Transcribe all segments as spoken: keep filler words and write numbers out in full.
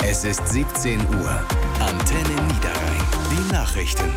Es ist siebzehn Uhr. Antenne Niederrhein. Die Nachrichten.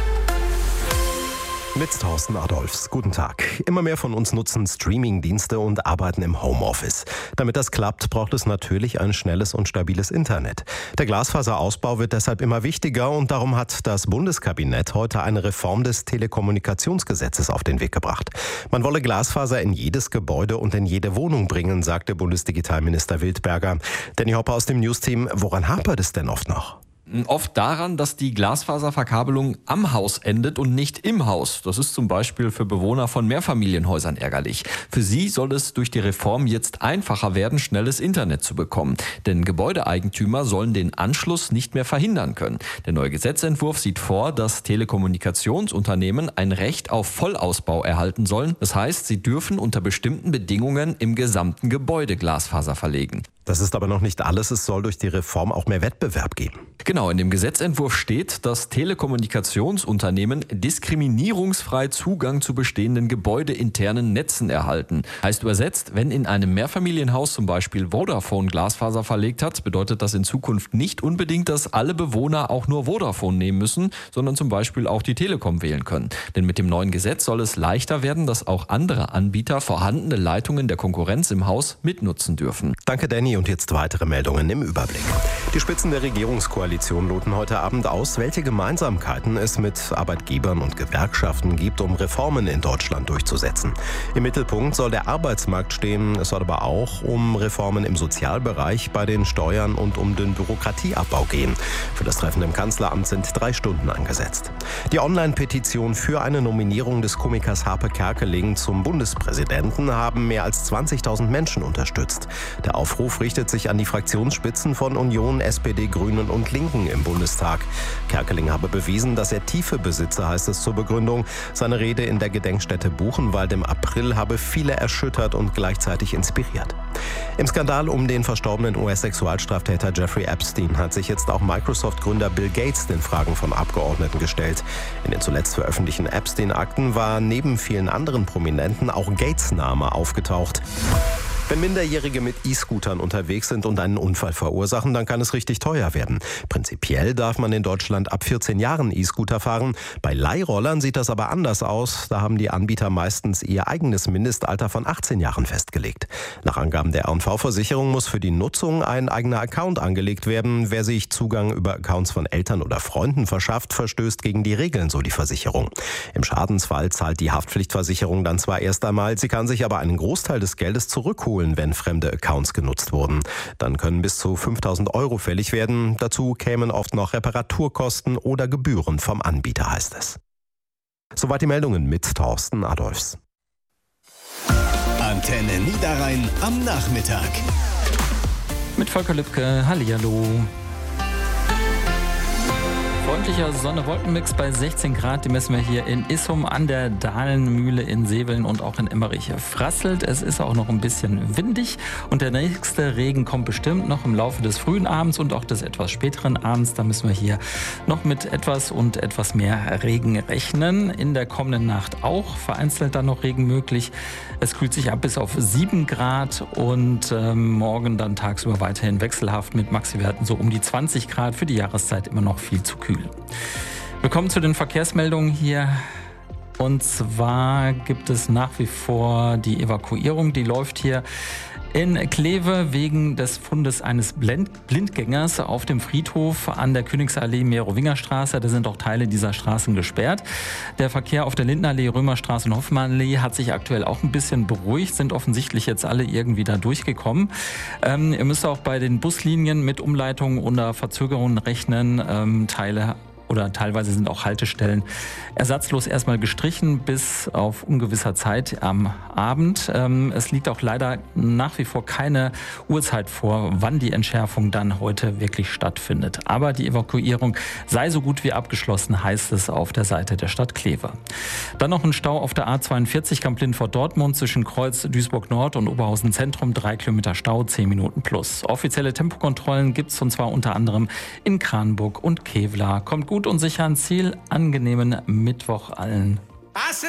Mit Thorsten Adolfs. Guten Tag. Immer mehr von uns nutzen Streaming-Dienste und arbeiten im Homeoffice. Damit das klappt, braucht es natürlich ein schnelles und stabiles Internet. Der Glasfaserausbau wird deshalb immer wichtiger und darum hat das Bundeskabinett heute eine Reform des Telekommunikationsgesetzes auf den Weg gebracht. Man wolle Glasfaser in jedes Gebäude und in jede Wohnung bringen, sagte Bundesdigitalminister Wildberger. Danny Hopper aus dem News-Team, woran hapert es denn oft noch? Oft daran, dass die Glasfaserverkabelung am Haus endet und nicht im Haus. Das ist zum Beispiel für Bewohner von Mehrfamilienhäusern ärgerlich. Für sie soll es durch die Reform jetzt einfacher werden, schnelles Internet zu bekommen. Denn Gebäudeeigentümer sollen den Anschluss nicht mehr verhindern können. Der neue Gesetzentwurf sieht vor, dass Telekommunikationsunternehmen ein Recht auf Vollausbau erhalten sollen. Das heißt, sie dürfen unter bestimmten Bedingungen im gesamten Gebäude Glasfaser verlegen. Das ist aber noch nicht alles. Es soll durch die Reform auch mehr Wettbewerb geben. Genau, in dem Gesetzentwurf steht, dass Telekommunikationsunternehmen diskriminierungsfrei Zugang zu bestehenden gebäudeinternen Netzen erhalten. Heißt übersetzt, wenn in einem Mehrfamilienhaus zum Beispiel Vodafone Glasfaser verlegt hat, bedeutet das in Zukunft nicht unbedingt, dass alle Bewohner auch nur Vodafone nehmen müssen, sondern zum Beispiel auch die Telekom wählen können. Denn mit dem neuen Gesetz soll es leichter werden, dass auch andere Anbieter vorhandene Leitungen der Konkurrenz im Haus mitnutzen dürfen. Danke, Danny. Und jetzt weitere Meldungen im Überblick. Die Spitzen der Regierungskoalition loten heute Abend aus, welche Gemeinsamkeiten es mit Arbeitgebern und Gewerkschaften gibt, um Reformen in Deutschland durchzusetzen. Im Mittelpunkt soll der Arbeitsmarkt stehen. Es soll aber auch um Reformen im Sozialbereich, bei den Steuern und um den Bürokratieabbau gehen. Für das Treffen im Kanzleramt sind drei Stunden angesetzt. Die Online-Petition für eine Nominierung des Komikers Harpe Kerkeling zum Bundespräsidenten haben mehr als zwanzigtausend Menschen unterstützt. Der Aufruf richtet sich an die Fraktionsspitzen von Union, S P D, Grünen und Linken im Bundestag. Kerkeling habe bewiesen, dass er Tiefe besitze, heißt es zur Begründung. Seine Rede in der Gedenkstätte Buchenwald im April habe viele erschüttert und gleichzeitig inspiriert. Im Skandal um den verstorbenen U S-Sexualstraftäter Jeffrey Epstein hat sich jetzt auch Microsoft-Gründer Bill Gates den Fragen von Abgeordneten gestellt. In den zuletzt veröffentlichten Epstein-Akten war neben vielen anderen Prominenten auch Gates' Name aufgetaucht. Wenn Minderjährige mit E-Scootern unterwegs sind und einen Unfall verursachen, dann kann es richtig teuer werden. Prinzipiell darf man in Deutschland ab vierzehn Jahren E-Scooter fahren. Bei Leihrollern sieht das aber anders aus. Da haben die Anbieter meistens ihr eigenes Mindestalter von achtzehn Jahren festgelegt. Nach Angaben der R und V-Versicherung muss für die Nutzung ein eigener Account angelegt werden. Wer sich Zugang über Accounts von Eltern oder Freunden verschafft, verstößt gegen die Regeln, so die Versicherung. Im Schadensfall zahlt die Haftpflichtversicherung dann zwar erst einmal, sie kann sich aber einen Großteil des Geldes zurückholen, wenn fremde Accounts genutzt wurden. Dann können bis zu fünftausend Euro fällig werden. Dazu kämen oft noch Reparaturkosten oder Gebühren vom Anbieter, heißt es. Soweit die Meldungen mit Thorsten Adolfs. Antenne Niederrhein am Nachmittag. Mit Volker Lübke, hallihallo. Freundlicher Sonne-Wolken-Mix bei sechzehn Grad, die messen wir hier in Issum an der Dahlenmühle in Seveln und auch in Emmerich. Frasselt, es ist auch noch ein bisschen windig und der nächste Regen kommt bestimmt noch im Laufe des frühen Abends und auch des etwas späteren Abends. Da müssen wir hier noch mit etwas und etwas mehr Regen rechnen. In der kommenden Nacht auch vereinzelt dann noch Regen möglich. Es kühlt sich ab bis auf sieben Grad und äh, morgen dann tagsüber weiterhin wechselhaft mit Maxiwerten so um die zwanzig Grad. Für die Jahreszeit immer noch viel zu kühl. Wir kommen zu den Verkehrsmeldungen hier. Und zwar gibt es nach wie vor die Evakuierung, die läuft hier in Kleve wegen des Fundes eines Blindgängers auf dem Friedhof an der Königsallee Merowingerstraße. Da sind auch Teile dieser Straßen gesperrt. Der Verkehr auf der Lindenallee, Römerstraße und Hoffmannallee hat sich aktuell auch ein bisschen beruhigt, sind offensichtlich jetzt alle irgendwie da durchgekommen. Ähm, ihr müsst auch bei den Buslinien mit Umleitungen oder Verzögerungen rechnen. Ähm, Teile oder teilweise sind auch Haltestellen ersatzlos erstmal gestrichen bis auf ungewisser Zeit am Abend. Es liegt auch leider nach wie vor keine Uhrzeit vor, wann die Entschärfung dann heute wirklich stattfindet. Aber die Evakuierung sei so gut wie abgeschlossen, heißt es auf der Seite der Stadt Kleve. Dann noch ein Stau auf der A zweiundvierzig Kamp-Lindfort-Dortmund zwischen Kreuz Duisburg-Nord und Oberhausen Zentrum. Drei Kilometer Stau, zehn Minuten plus. Offizielle Tempokontrollen gibt es und zwar unter anderem in Kranburg und Kevlar. Kommt gut und sicher ans Ziel. Angenehmen Mittwoch allen.